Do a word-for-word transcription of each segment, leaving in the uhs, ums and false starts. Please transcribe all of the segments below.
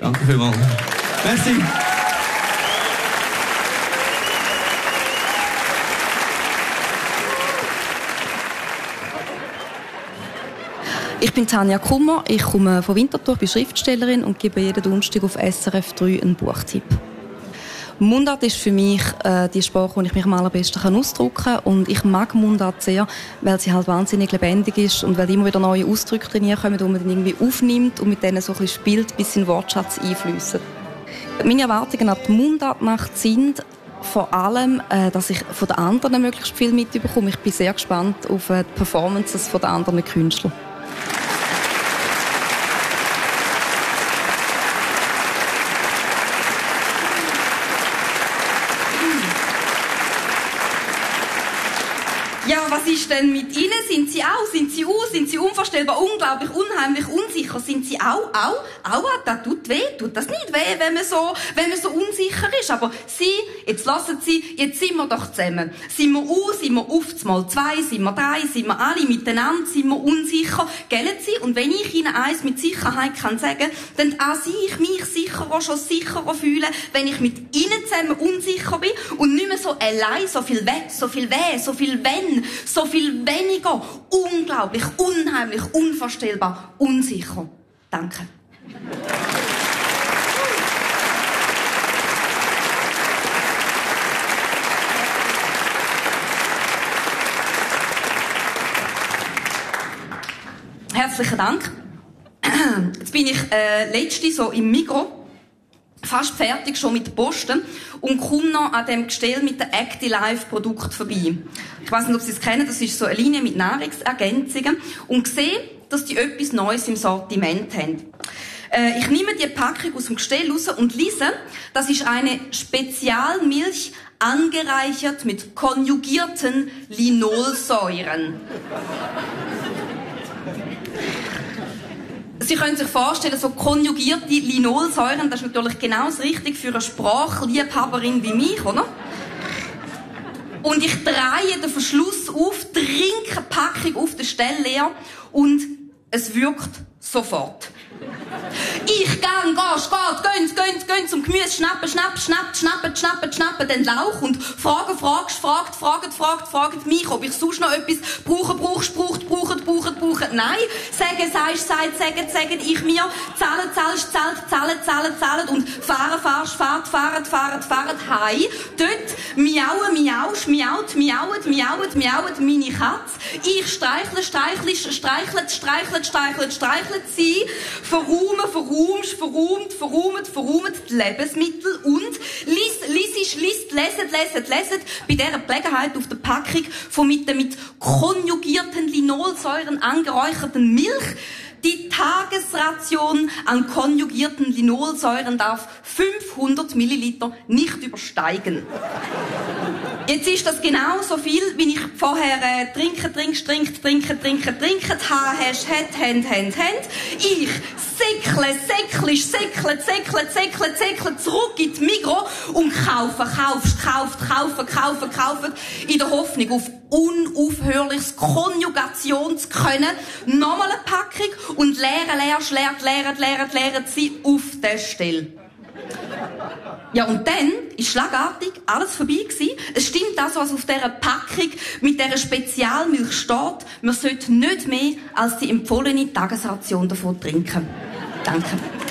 Danke vielmals. Merci. Ich bin Tanja Kummer, ich komme von Winterthur, bin Schriftstellerin und gebe jeden Donnerstag auf S R F drei einen Buchtipp. Mundart ist für mich äh, die Sprache, wo ich mich am allerbesten kann ausdrücken kann. Und ich mag Mundart sehr, weil sie halt wahnsinnig lebendig ist und weil immer wieder neue Ausdrücke drin kommen, die man dann irgendwie aufnimmt und mit denen so ein bisschen spielt, bis in den Wortschatz einfliessen. Meine Erwartungen an die Mundartnacht sind vor allem, äh, dass ich von den anderen möglichst viel mitbekomme. Ich bin sehr gespannt auf äh, die Performances von den anderen Künstlern. Ja, was ist denn mit Ihnen? Sind Sie auch? Sind Sie aus? Sind Sie unvorstellbar, unglaublich, unheimlich, unsicher? Sind Sie auch? Auch? Auch? Das tut weh. Tut das nicht weh, wenn man so, wenn man so unsicher ist? Aber Sie, jetzt lassen Sie, jetzt sind wir doch zusammen. Sind wir aus? Sind wir auf mal zwei? Sind wir drei? Sind wir alle miteinander? Sind wir unsicher? Gellen Sie? Und wenn ich Ihnen eins mit Sicherheit kann sagen, dann auch Sie, ich mich sicherer, schon sicherer fühlen, wenn ich mit Ihnen zusammen unsicher bin und nicht mehr so allein, so viel weg, so viel weh, so viel wenn, so viel weniger, unglaublich, unheimlich, unvorstellbar, unsicher. Danke. Herzlichen Dank. Jetzt bin ich äh, letzte so im Migros, fast fertig schon mit Posten und komme noch an dem Gestell mit den Acti-Life-Produkten vorbei. Ich weiss nicht, ob Sie es kennen, das ist so eine Linie mit Nahrungsergänzungen und sehe, dass die etwas Neues im Sortiment haben. Äh, ich nehme die Packung aus dem Gestell raus und lese, das ist eine Spezialmilch angereichert mit konjugierten Linolsäuren. Sie können sich vorstellen, so konjugierte Linolsäuren, das ist natürlich genau das Richtige für eine Sprachliebhaberin wie mich, oder? Und ich drehe den Verschluss auf, trinke eine Packung auf der Stelle leer und es wirkt sofort. Ich gang, gehst, geht, gönnt, gönnt, gönnt zum Gemüse, schnappen, schnappen, schnappen, schnappen, schnappen, schnappen den Lauch und fragen, fragst, fragt, fragt, fragt, fragt mich, ob ich sonst noch etwas brauche, brauchst, braucht, braucht, braucht, braucht, nein. Sagen, sagst, sagt, sagen, sagen, ich mir, zahlen, zahlst, zahlt, zahlen, zahlen, zahlen und fahren, fahrst, fahrt, fahren, fahren, fahren, hei. Dort miauen, miausch, miaut, miaut, miaut, miaut, meine Katze. Ich streichle, streichle, streichle, streichle, streichle, streichle sie, verruhmen, verruhmt, verruhmt, verruhmt, verruhmt die Lebensmittel und liest, liest, liest, leset, leset, leset bei dieser Gelegenheit auf der Packung von mit der mit konjugierten Linolsäuren angeräucherten Milch. Die Tagesration an konjugierten Linolsäuren darf fünfhundert Milliliter nicht übersteigen. Jetzt ist das genauso viel, wie ich vorher äh, trinke, trinkst, trinkt, trinke, trinke, trinke, ha, hast, hat, hand, hand, hand. Ich säckle, säcklisch, säckle, säckle, säckle, säckle zurück in die Migros und kaufe, kaufst, kauft, kaufe, kaufe, kaufe, in der Hoffnung auf unaufhörliches Konjugation zu können. Nochmal eine Packung und leeren, leerst, leert, leert, leert, leert sie auf der Stelle. Ja, und dann ist schlagartig alles vorbei gewesen. Es stimmt also, was auf dieser Packung mit dieser Spezialmilch steht. Man sollte nicht mehr als die empfohlene Tagesration davon trinken. Danke.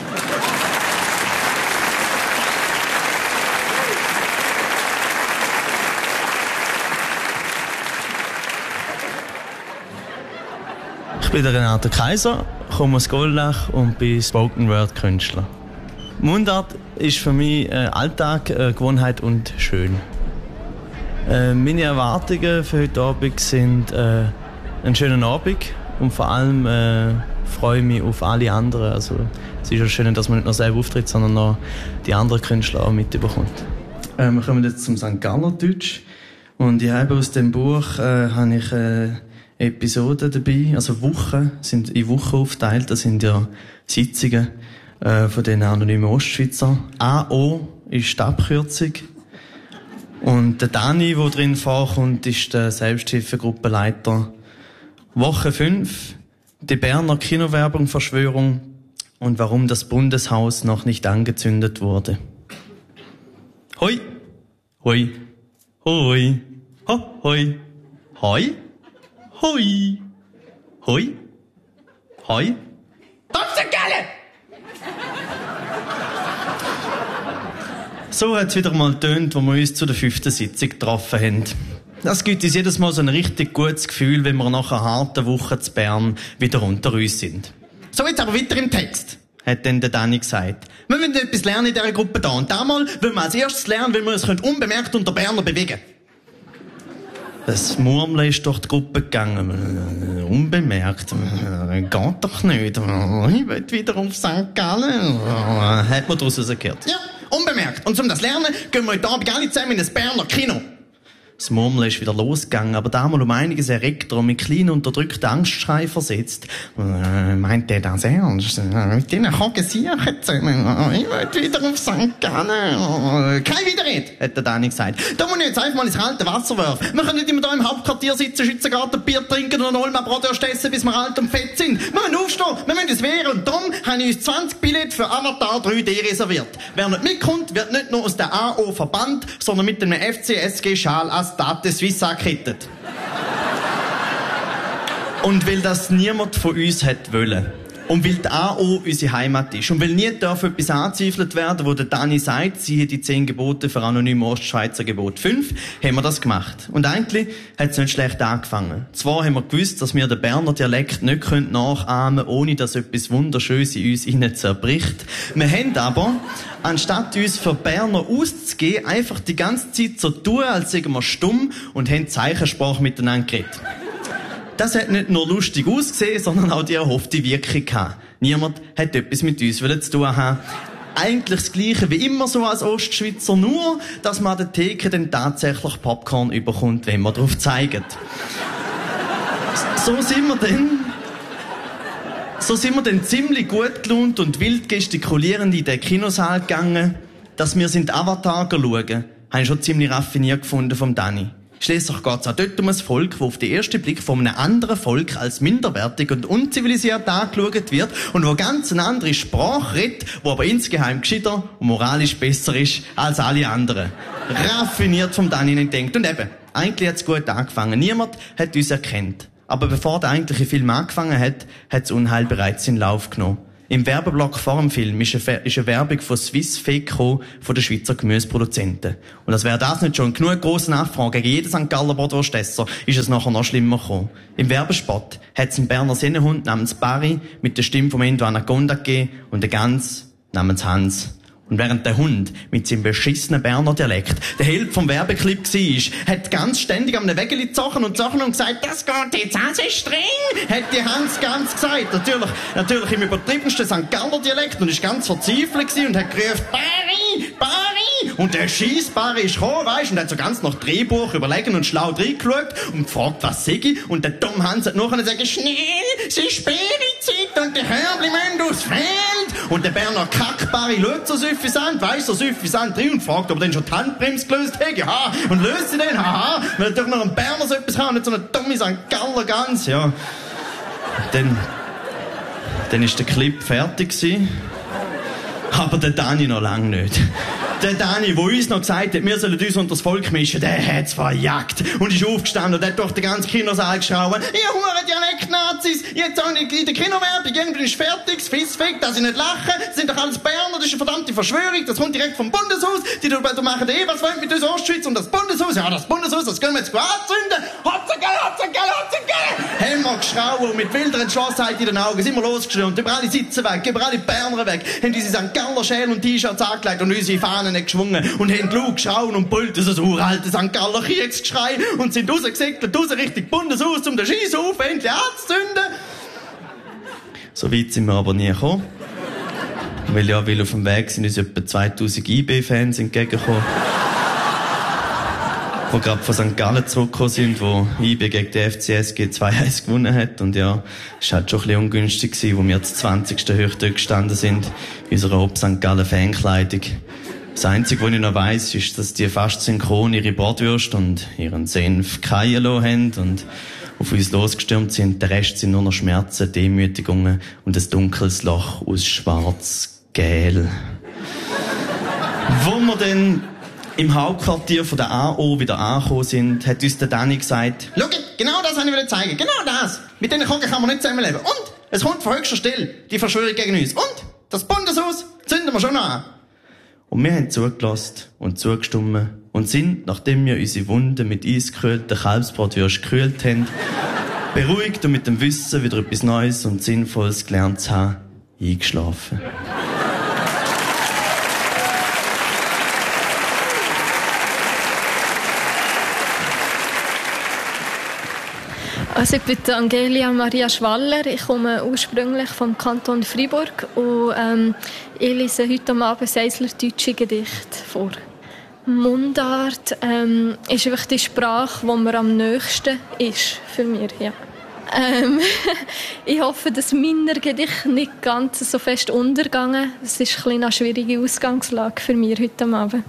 Ich bin der Renato Kaiser, komme aus Goldach und bin Spoken-Word-Künstler. Mundart ist für mich äh, Alltag, äh, Gewohnheit und schön. Äh, meine Erwartungen für heute Abend sind äh, einen schönen Abend und vor allem äh, freue ich mich auf alle anderen. Also, es ist ja schön, dass man nicht nur selber auftritt, sondern noch die anderen Künstler auch mitbekommt. Äh, wir kommen jetzt zum Sankt Galler Deutsch und ich habe aus dem Buch äh, habe ich äh, Episoden dabei, also Wochen, sind in Wochen aufgeteilt, das sind ja Sitzungen äh, von den anonymen Ostschweizer. A O ist die Abkürzung. Und der Dani, der drin vorkommt, ist der Selbsthilfegruppenleiter. Woche fünf, die Berner Kinowerbung Verschwörung. und warum das Bundeshaus noch nicht angezündet wurde. Hoi, hoi, hoi, ho, hoi, hoi, hoi, hoi, hoi. Galle! So hat es wieder mal getönt, wo wir uns zu der fünften Sitzung getroffen haben. Das gibt uns jedes Mal so ein richtig gutes Gefühl, wenn wir nach einer harten Woche zu Bern wieder unter uns sind. So, jetzt aber weiter im Text, hat dann der Dani gesagt. Wir wollen etwas lernen in dieser Gruppe da. Und damals wollen wir als erstes lernen, wie wir uns unbemerkt unter Berner bewegen können. Das Murmeln ist durch die Gruppe gegangen. Unbemerkt. Geht doch nicht. Ich will wieder auf Sankt Gallen. Hat man daraus gehört. Ja, unbemerkt. Und um das zu lernen, gehen wir heute Abend alle zusammen in ein Berner Kino. Das Murmeln ist wieder losgegangen, aber damals um einiges erregter und mit kleinen unterdrückten Angstschrei versetzt. Äh, meint der das ernst? Mit denen Kogensiechen zusammen. Ich will wieder auf Sankt Gallen. Kein Widerrede, hat der Dani gesagt. Da muss ich jetzt einfach mal ins kalte Wasser werfen. Wir können nicht immer da im Hauptquartier sitzen, Schützengarten, Bier trinken und Olma Brotwurst essen, bis wir alt und fett sind. Wir müssen aufstehen, wir müssen uns wehren. Und darum habe ich uns zwanzig Billette für Avatar drei D reserviert. Wer nicht mitkommt, wird nicht nur aus der A O verbannt, sondern mit einem F C S G-Schal als Date Suisse angekettet. Und weil das niemand von uns hat wollen. Und weil die A O unsere Heimat ist. Und weil nie darf etwas angezweifelt werden, wo der Dani sagt, siehe die zehn Gebote für anonyme Ostschweizer Gebot fünf, haben wir das gemacht. Und eigentlich hat es nicht schlecht angefangen. Zwar haben wir gewusst, dass wir den Berner Dialekt nicht nachahmen können, ohne dass etwas Wunderschönes in uns innen zerbricht. Wir haben aber, anstatt uns für Berner auszugeben, einfach die ganze Zeit so tun, als seien wir stumm und haben Zeichensprache miteinander geredet. Das hat nicht nur lustig ausgesehen, sondern auch die erhoffte Wirkung gehabt. Niemand hat etwas mit uns zu tun haben. Eigentlich das Gleiche wie immer so als Ostschweizer, nur, dass man an der Theke dann tatsächlich Popcorn überkommt, wenn man drauf zeigt. So sind wir dann, so sind wir dann ziemlich gut gelaunt und wild gestikulierend in den Kinosaal gegangen, dass wir sind Avatar schauen. Habe ich schon ziemlich raffiniert gefunden vom Dani. Schliesslich geht es auch dort um ein Volk, das auf den ersten Blick von einem anderen Volk als minderwertig und unzivilisiert angeschaut wird und wo ganz eine andere Sprache redet, wo aber insgeheim gescheiter und moralisch besser ist als alle anderen. Raffiniert vom Dani nicht denkt. Und eben, eigentlich hat es gut angefangen. Niemand hat uns erkannt. Aber bevor der eigentliche Film angefangen hat, hat das Unheil bereits seinen Lauf genommen. Im Werbeblock vor dem Film ist eine, ist eine Werbung von Swiss Fake gekommen, von den Schweizer Gemüseproduzenten. Und als wäre das nicht schon genug grosse Nachfrage gegen jeden Sankt Galler Brotwurstesser, ist es nachher noch schlimmer gekommen. Im Werbespot hat es einen Berner Sennenhund namens Barry mit der Stimme vom Endo Anaconda gegeben und eine Gans namens Hans. Und während der Hund mit seinem beschissenen Berner Dialekt der Held vom Werbeclip war, hat ganz ständig am Wägeli gezogen und gezogen und gesagt, das geht jetzt also streng, hat die Hans ganz gesagt. Natürlich, natürlich im übertriebensten Sankt Galler Dialekt und ist ganz verzweifelt gewesen und hat gerufen, Barry, Barry! Und der scheiss Barry ist gekommen, weisst, und hat so ganz nach Drehbuch überlegen und schlau reingeschaut und gefragt, was sag ich? Und der dumme Hans hat nachher gesagt, schnell, es ist Sperrizeit und die Körbli müssen aufs Feld. Und der Berner Kack-Barry schaut so suffisant, weiss so suffisant drin und fragt, ob er denn schon die Handbremse gelöst hat. Ja, und löst sie denn? Haha, weil doch noch ein Berner so etwas haben, nicht so eine dumme Sankt Galler Gans. Ja. Dann, dann ist der Clip fertig gewesen. Aber der Dani noch lange nicht. Der Dani, der uns noch gesagt hat, wir sollen uns unter das Volk mischen, der hat's verjagt. Und ist aufgestanden und hat durch den ganzen Kinosaal geschrauben, ihr hure Dialekt-Nazis, jetzt auch nicht in der Kinowerbung, irgendwann ist fertig, das Fissfick, dass sie nicht lachen, das sind doch alles Berner, das ist eine verdammte Verschwörung, das kommt direkt vom Bundeshaus, die machen eh was wollen mit uns Ostschweiz und das Bundeshaus, ja, das Bundeshaus, das können wir jetzt anzünden, Hotzengel, Hotzengel, Hotzengel! Haben wir geschrauen und mit wilder Entschlossenheit in den Augen sind wir losgeschrien und über alle Sitze weg, über alle Berner weg, haben diese Sankt Galler Schäl und T-Shirts angelegt und unsere Fahnen nicht geschwungen und haben laut geschrauen und brüllt, das ist ein uraltes Sankt Galler Kriegsgeschrei und sind rausgesäckelt, raus Richtung Bundeshaus, um den Scheisshof endlich anzuzünden. So weit sind wir aber nie gekommen. Weil ja, weil auf dem Weg sind uns etwa zweitausend I B-Fans entgegengekommen. Die gerade von Sankt Gallen zurückgekommen sind, wo I B gegen die F C S G zwei eins gewonnen hat. Und ja, es war halt schon ein bisschen ungünstig gewesen, wo wir das zwanzigste Hoch dort gestanden sind, in unserer Ob Sankt Gallen Fankleidung. Das Einzige, was ich noch weiss, ist, dass die fast synchron ihre Bratwürste und ihren Senf fallen lassen haben und auf uns losgestürmt sind. Der Rest sind nur noch Schmerzen, Demütigungen und ein dunkles Loch aus schwarz-gel. Wo wir dann im Hauptquartier von der A O wieder angekommen sind, hat uns der Danny gesagt: Schau, genau das wollte ich zeigen. Genau das. Mit diesen Kocken kann man nicht zusammenleben. Und es kommt von höchster Stelle die Verschwörung gegen uns. Und das Bundeshaus zünden wir schon noch an. Und wir haben zugelassen und zugestimmt und sind, nachdem wir unsere Wunden mit eisgekühlten Kalbsbratwürsten gekühlt haben, beruhigt und mit dem Wissen, wieder etwas Neues und Sinnvolles gelernt zu haben, eingeschlafen. Also ich bin Angelia Maria Schwaller, ich komme ursprünglich vom Kanton Freiburg und ähm, ich lese heute Abend ein Seisler-deutsche Gedicht vor. Mundart ähm, ist einfach die Sprache, die mir am nächsten ist für mich. Ja. Ähm, ich hoffe, dass meine Gedichte nicht ganz so fest untergehen. Es ist ein eine schwierige Ausgangslage für mich heute Abend.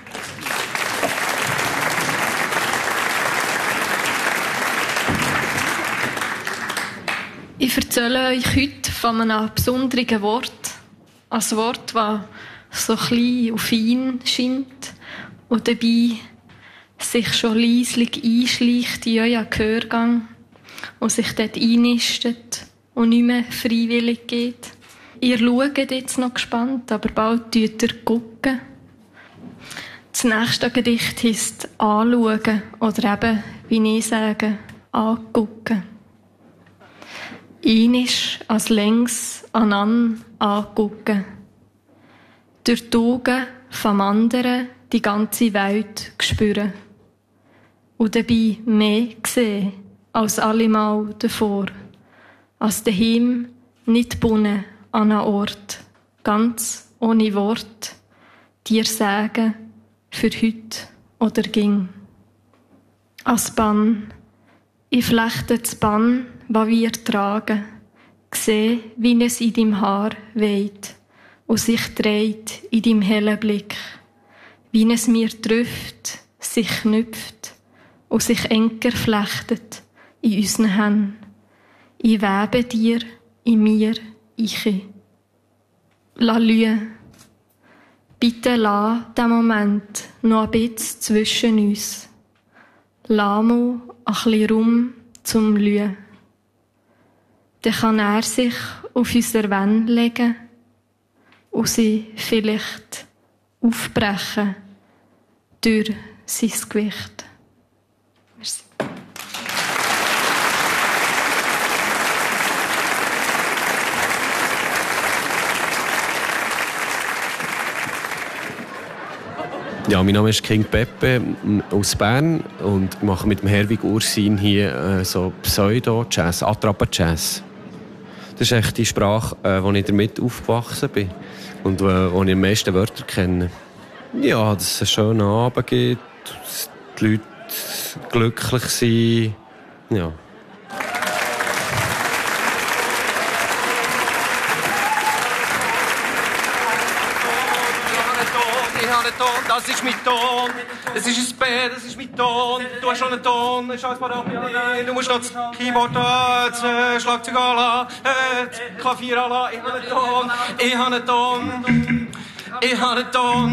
Ich erzähle euch heute von einem besonderen Wort. Ein Wort, das so klein und fein scheint und dabei sich schon leislich einschleicht in euren Gehörgang und sich dort einnistet und nicht mehr freiwillig geht. Ihr schaut jetzt noch gespannt, aber bald tut ihr gucken. Das nächste Gedicht heisst «Anschauen» oder eben, wie ich sage, «Angucken». Einisch als längs anan angucken. Durch die Augen vom anderen die ganze Welt spüren. Und dabei mehr sehen als allemal davor. Als daheim nicht gebunden an einen Ort. Ganz ohne Wort. Dir sagen, für heute oder ging. Als Bann. Ich flechte das Bann, was wir tragen, sehe, wie es in deinem Haar weht und sich dreht in deinem hellen Blick, wie es mir trifft, sich knüpft und sich enger flechtet in unseren Händen. Ich webe dir, in mir, ich. La lue. Bitte lass den Moment noch ein bisschen zwischen uns. Lass mal ein bisschen Raum zum Lüen. Dann kann er sich auf unsere Wände legen und sie vielleicht aufbrechen durch sein Gewicht. Merci. Ja, mein Name ist King Pepe aus Bern und mache mit dem Herwig Ursin hier äh, so Pseudo-Jazz, Attrapa-Jazz. Das ist echt die Sprache, äh, wo ich damit aufgewachsen bin und äh, wo ich am meisten Wörter kenne. Ja, dass es einen schönen Abend gibt, dass die Leute glücklich sind. Ja. Das ist mein Ton, das ist ein B, das ist mein Ton. Du hast schon einen Ton, schau jetzt mal da. Du musst noch das Keyboard an, das äh, Schlagzeug an, äh, das Klavier an. Ich habe einen Ton, ich habe einen Ton, ich habe einen Ton.